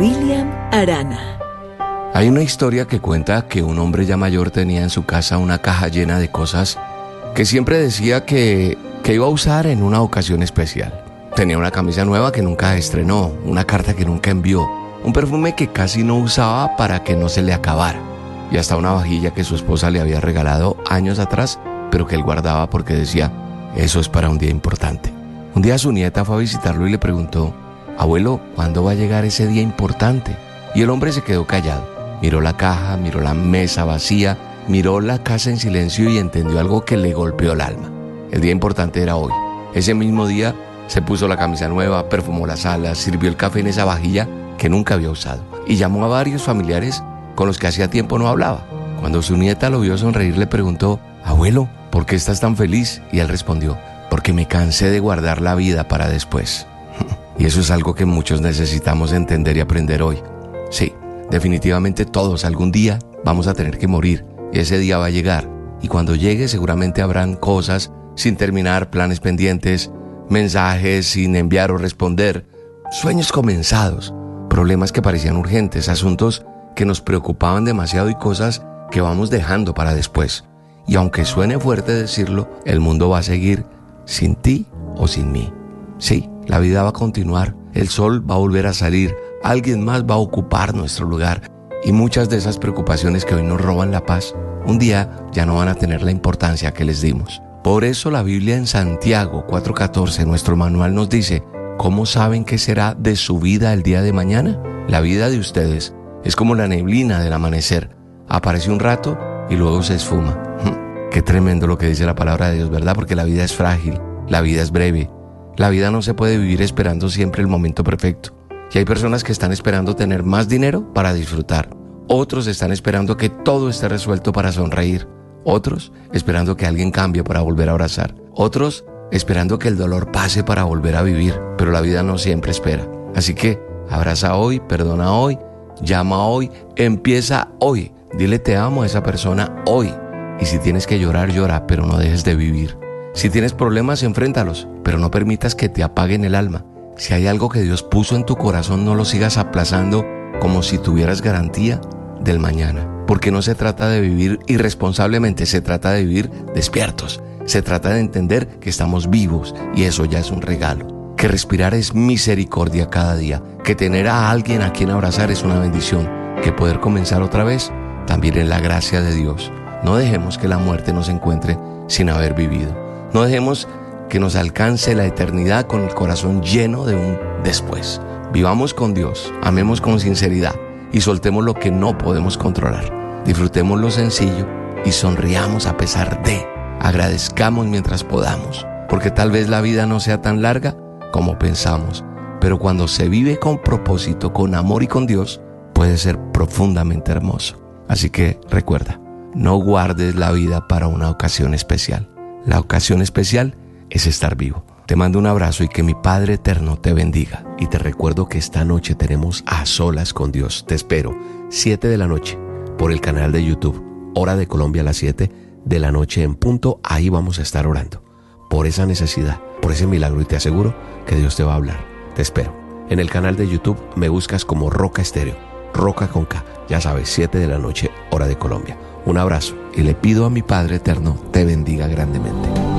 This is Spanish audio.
William Arana. Hay una historia que cuenta que un hombre ya mayor tenía en su casa una caja llena de cosas que siempre decía que iba a usar en una ocasión especial. Tenía una camisa nueva que nunca estrenó, una carta que nunca envió, un perfume que casi no usaba para que no se le acabara, y hasta una vajilla que su esposa le había regalado años atrás, pero que él guardaba porque decía, eso es para un día importante. Un día su nieta fue a visitarlo y le preguntó, abuelo, ¿cuándo va a llegar ese día importante? Y el hombre se quedó callado. Miró la caja, miró la mesa vacía, miró la casa en silencio y entendió algo que le golpeó el alma. El día importante era hoy. Ese mismo día se puso la camisa nueva, perfumó la sala, sirvió el café en esa vajilla que nunca había usado y llamó a varios familiares con los que hacía tiempo no hablaba. Cuando su nieta lo vio sonreír, le preguntó, abuelo, ¿por qué estás tan feliz? Y él respondió, porque me cansé de guardar la vida para después. Y eso es algo que muchos necesitamos entender y aprender hoy. Sí, definitivamente todos algún día vamos a tener que morir y ese día va a llegar. Y cuando llegue seguramente habrán cosas sin terminar, planes pendientes, mensajes sin enviar o responder, sueños comenzados, problemas que parecían urgentes, asuntos que nos preocupaban demasiado y cosas que vamos dejando para después. Y aunque suene fuerte decirlo, el mundo va a seguir sin ti o sin mí. Sí, la vida va a continuar, el sol va a volver a salir, alguien más va a ocupar nuestro lugar y muchas de esas preocupaciones que hoy nos roban la paz, un día ya no van a tener la importancia que les dimos. Por eso la Biblia en Santiago 4:14, nuestro manual nos dice, ¿cómo saben qué será de su vida el día de mañana? La vida de ustedes es como la neblina del amanecer, aparece un rato y luego se esfuma. Qué tremendo lo que dice la palabra de Dios, ¿verdad? Porque la vida es frágil, la vida es breve, la vida no se puede vivir esperando siempre el momento perfecto. Y hay personas que están esperando tener más dinero para disfrutar. Otros están esperando que todo esté resuelto para sonreír. Otros esperando que alguien cambie para volver a abrazar. Otros esperando que el dolor pase para volver a vivir. Pero la vida no siempre espera. Así que abraza hoy, perdona hoy, llama hoy, empieza hoy. Dile te amo a esa persona hoy. Y si tienes que llorar, llora, pero no dejes de vivir. Si tienes problemas, enfréntalos, pero no permitas que te apaguen el alma. Si hay algo que Dios puso en tu corazón, no lo sigas aplazando como si tuvieras garantía del mañana. Porque no se trata de vivir irresponsablemente, se trata de vivir despiertos. Se trata de entender que estamos vivos y eso ya es un regalo. Que respirar es misericordia cada día. Que tener a alguien a quien abrazar es una bendición. Que poder comenzar otra vez también es la gracia de Dios. No dejemos que la muerte nos encuentre sin haber vivido. No dejemos que nos alcance la eternidad con el corazón lleno de un después. Vivamos con Dios, amemos con sinceridad y soltemos lo que no podemos controlar. Disfrutemos lo sencillo y sonriamos a pesar de. Agradezcamos mientras podamos, porque tal vez la vida no sea tan larga como pensamos, pero cuando se vive con propósito, con amor y con Dios, puede ser profundamente hermoso. Así que recuerda, no guardes la vida para una ocasión especial. La ocasión especial es estar vivo. Te mando un abrazo y que mi Padre eterno te bendiga. Y te recuerdo que esta noche tenemos A Solas con Dios. Te espero, 7 de la noche, por el canal de YouTube, Hora de Colombia a las 7 de la noche en punto. Ahí vamos a estar orando por esa necesidad, por ese milagro, y te aseguro que Dios te va a hablar. Te espero. En el canal de YouTube me buscas como Roca Estéreo, Roca con K. Ya sabes, 7 de la noche, Hora de Colombia. Un abrazo y le pido a mi Padre eterno te bendiga grandemente.